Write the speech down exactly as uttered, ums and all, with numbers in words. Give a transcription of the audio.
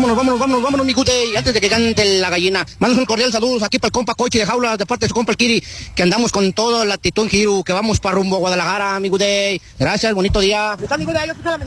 Vámonos, vámonos, vámonos, vámonos, mi Gude. Y antes de que cante la gallina, mando un cordial saludo aquí para el compa Cochi de Jaula, de parte de su compa el Kiri, que andamos con toda la actitud en giro, que vamos para rumbo a Guadalajara, mi Gude. Gracias, bonito día.